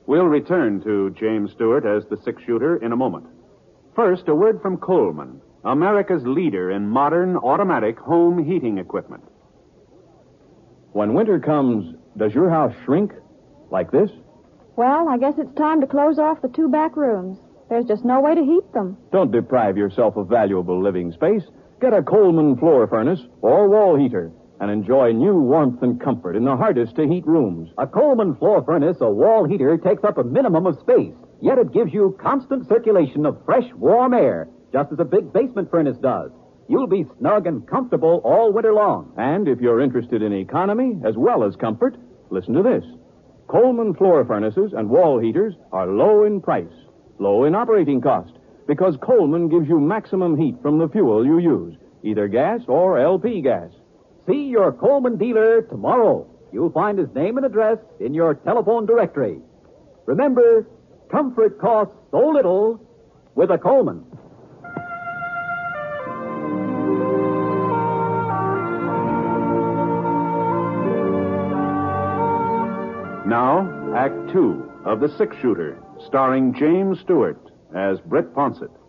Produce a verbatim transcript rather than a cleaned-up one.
We'll return to James Stewart as the six-shooter in a moment. First, a word from Coleman, America's leader in modern automatic home heating equipment. When winter comes, does your house shrink like this? Well, I guess it's time to close off the two back rooms. There's just no way to heat them. Don't deprive yourself of valuable living space. Get a Coleman floor furnace or wall heater and enjoy new warmth and comfort in the hardest-to-heat rooms. A Coleman floor furnace or wall heater takes up a minimum of space, yet it gives you constant circulation of fresh, warm air, just as a big basement furnace does. You'll be snug and comfortable all winter long. And if you're interested in economy as well as comfort, listen to this. Coleman floor furnaces and wall heaters are low in price, low in operating cost, because Coleman gives you maximum heat from the fuel you use, either gas or L P gas. See your Coleman dealer tomorrow. You'll find his name and address in your telephone directory. Remember, comfort costs so little with a Coleman. Now, Act Two of The Six-Shooter, starring James Stewart as Britt Ponsett.